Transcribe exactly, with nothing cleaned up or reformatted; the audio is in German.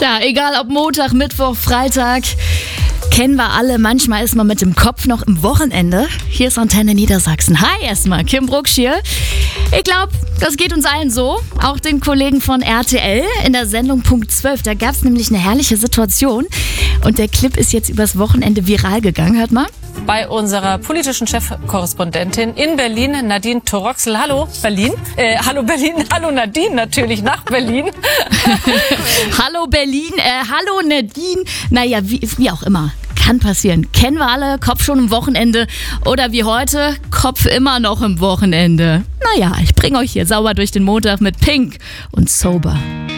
Tja, egal ob Montag, Mittwoch, Freitag, kennen wir alle. Manchmal ist man mit dem Kopf noch im Wochenende. Hier ist Antenne Niedersachsen. Hi erstmal, Kim Brucksch hier. Ich glaube, das geht uns allen so. Auch den Kollegen von R T L in der Sendung Punkt zwölf. Da gab es nämlich eine herrliche Situation. Und der Clip ist jetzt übers Wochenende viral gegangen. Hört mal. Bei unserer politischen Chefkorrespondentin in Berlin, Nadine Toroxel. Hallo Berlin. Äh, hallo Berlin. Hallo Nadine, natürlich nach Berlin. Hallo Berlin. Äh, hallo Nadine. Naja, wie, wie auch immer. Kann passieren. Kennen wir alle. Kopf schon im Wochenende. Oder wie heute, Kopf immer noch im Wochenende. Naja, ich bringe euch hier sauber durch den Montag mit Pink und Sober.